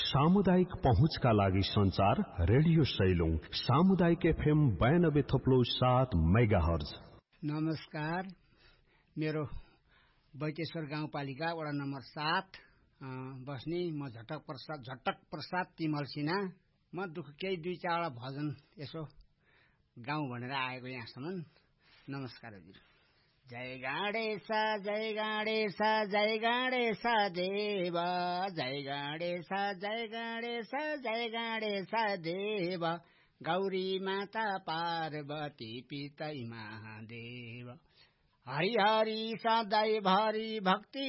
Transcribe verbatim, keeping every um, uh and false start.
सामुदायिक पहुँचका लागि संचार रेडियो सैलुङ सामुदायिक एफएम बयानब्बे थप्लो सात मेगा हर्ज। नमस्कार, मेरो बैतेश्वर गाउँपालिका वडा नम्बर सात बस्ने म झटक प्रसाद झटक प्रसाद तिमल सिन्हा। म दुःख केही दुई चारवटा भजन यसो गाउँ भनेर आएको यहाँसम्म। नमस्कार हजुर। जय गणेशा जय गणेशा जय गणेशा देव, जय गणेशा जय गणेशा जय गणेशा देव, गौरी माता पार्वती पितै महादेव, हरि हरि सधैँ भरि भक्ति